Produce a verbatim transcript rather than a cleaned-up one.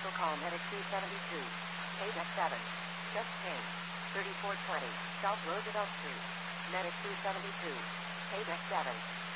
Echo call Medic two seventy-two. Paydeck seven. Just change. thirty-four twenty. South Roosevelt Street. Medic two seventy-two. Paydeck seven.